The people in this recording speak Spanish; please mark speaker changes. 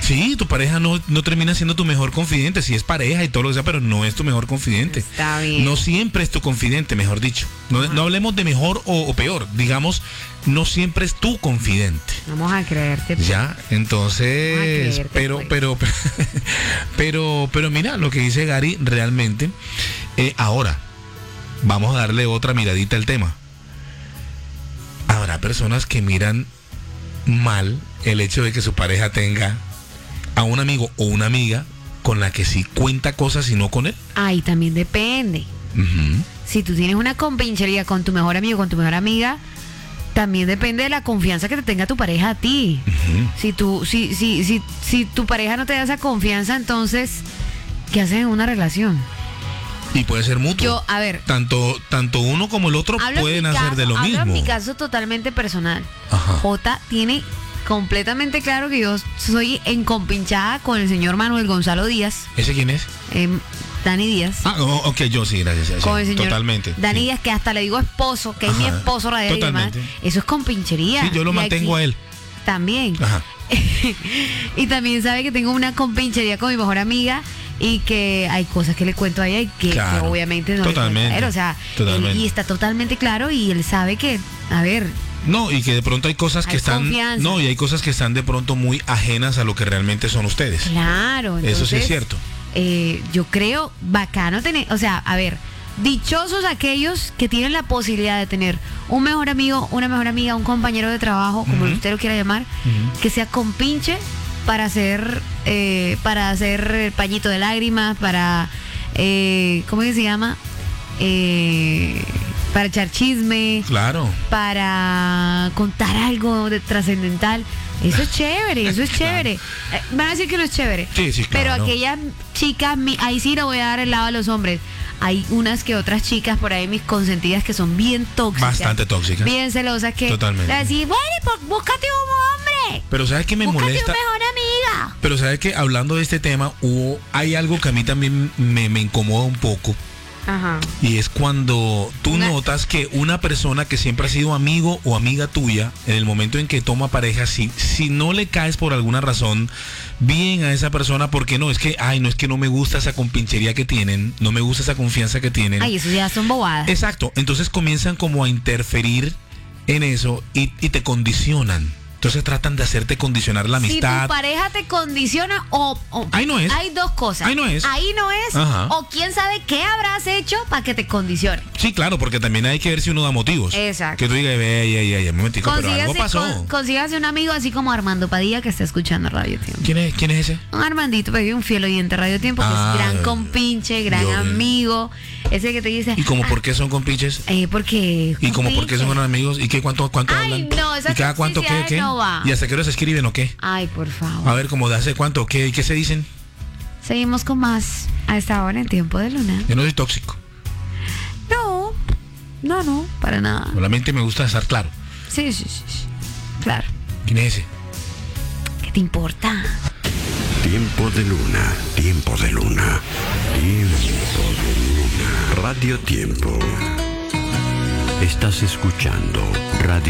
Speaker 1: Sí, tu pareja no termina siendo tu mejor confidente, si es pareja y todo lo que sea, pero no es tu mejor confidente.
Speaker 2: Está bien.
Speaker 1: No siempre es tu confidente, mejor dicho. No hablemos de mejor o peor, digamos, no siempre es tu confidente.
Speaker 2: Vamos a creerte. Pues.
Speaker 1: Ya, entonces, pero mira, lo que dice Gary realmente, ahora, vamos a darle otra miradita al tema. Habrá personas que miran mal el hecho de que su pareja tenga a un amigo o una amiga con la que sí cuenta cosas y no con él.
Speaker 2: Ay, también depende.
Speaker 1: Uh-huh.
Speaker 2: Si tú tienes una compinchería con tu mejor amigo, con tu mejor amiga, también depende de la confianza que te tenga tu pareja a ti. Uh-huh. Si tu pareja no te da esa confianza, entonces, ¿qué haces en una relación?
Speaker 1: Y puede ser mutuo.
Speaker 2: Yo, a ver.
Speaker 1: Tanto uno como el otro pueden hacer de lo mismo.
Speaker 2: En mi caso totalmente personal.
Speaker 1: Ajá.
Speaker 2: Jota tiene completamente claro que yo soy encompinchada con el señor Manuel Gonzalo Díaz.
Speaker 1: ¿Ese quién es?
Speaker 2: Dani Díaz.
Speaker 1: Ok, yo sí, gracias.
Speaker 2: Con el señor
Speaker 1: totalmente.
Speaker 2: Dani
Speaker 1: sí.
Speaker 2: Díaz, que hasta le digo esposo, que es mi esposo radial y demás. Eso es compinchería.
Speaker 1: Sí, yo lo mantengo a él.
Speaker 2: También.
Speaker 1: Ajá.
Speaker 2: Y también sabe que tengo una compinchería con mi mejor amiga y que hay cosas que le cuento a ella y que obviamente no
Speaker 1: totalmente,
Speaker 2: le cuento a él. O sea, y está totalmente claro y él sabe que, a ver...
Speaker 1: No, y que de pronto hay cosas que están...
Speaker 2: Confianza.
Speaker 1: No, y hay cosas que están de pronto muy ajenas a lo que realmente son ustedes.
Speaker 2: Claro. Entonces,
Speaker 1: eso sí es cierto.
Speaker 2: Yo creo bacano tener... O sea, a ver, dichosos aquellos que tienen la posibilidad de tener un mejor amigo, una mejor amiga, un compañero de trabajo, como usted lo quiera llamar, que sea compinche para hacer pañito de lágrimas, para... ¿cómo que se llama? Para echar chisme,
Speaker 1: claro,
Speaker 2: para contar algo de trascendental. Eso es chévere, eso es chévere. Van a decir que no es chévere.
Speaker 1: Sí, claro.
Speaker 2: Pero aquellas chicas, ahí sí le voy a dar el lado a los hombres. Hay unas que otras chicas por ahí, mis consentidas, que son bien tóxicas.
Speaker 1: Bastante tóxicas.
Speaker 2: Bien celosas, que
Speaker 1: totalmente.
Speaker 2: le decís, bueno, búscate un hombre.
Speaker 1: Pero ¿sabes qué me
Speaker 2: búscate
Speaker 1: molesta?
Speaker 2: Búscate una mejor amiga.
Speaker 1: Pero ¿sabes qué? Hablando de este tema, hay algo que a mí también me incomoda un poco.
Speaker 2: Ajá.
Speaker 1: Y es cuando tú notas que una persona que siempre ha sido amigo o amiga tuya, en el momento en que toma pareja, si no le caes por alguna razón bien a esa persona, porque no es que no me gusta esa compinchería que tienen, no me gusta esa confianza que tienen.
Speaker 2: Ay, eso ya son bobadas.
Speaker 1: Exacto, entonces comienzan como a interferir en eso y te condicionan. Entonces tratan de hacerte condicionar la amistad.
Speaker 2: Si tu pareja te condiciona o
Speaker 1: ahí no es.
Speaker 2: Hay dos cosas.
Speaker 1: Ahí no es.
Speaker 2: Ajá. O quién sabe qué habrás hecho para que te condicione.
Speaker 1: Sí, claro, porque también hay que ver si uno da motivos.
Speaker 2: Exacto.
Speaker 1: Que tú digas, un momentico, pero algo pasó.
Speaker 2: Consígase un amigo así como Armando Padilla, que está escuchando Radio Tiempo.
Speaker 1: ¿Quién es ese?
Speaker 2: Un Armandito, pues, un fiel oyente de Radio Tiempo, que es gran compinche, gran amigo. Ese que te dice...
Speaker 1: ¿Y como por qué son compinches?
Speaker 2: Porque...
Speaker 1: ¿Y como por qué son amigos? ¿Y qué cuánto hablan?
Speaker 2: No, esa
Speaker 1: ¿Y cada cuánto qué?
Speaker 2: No va.
Speaker 1: ¿Y hasta qué hora se escriben o qué?
Speaker 2: Ay, por favor.
Speaker 1: A ver, como de hace cuánto, ¿qué se dicen?
Speaker 2: Seguimos con más a esta hora en Tiempo de Luna.
Speaker 1: Yo no soy tóxico.
Speaker 2: No, para nada.
Speaker 1: Solamente me gusta estar claro.
Speaker 2: Sí, claro.
Speaker 1: ¿Quién es ese?
Speaker 2: ¿Qué te importa?
Speaker 3: Tiempo de Luna, Tiempo de Luna, Tiempo de Luna. Radio Tiempo. Estás escuchando Radio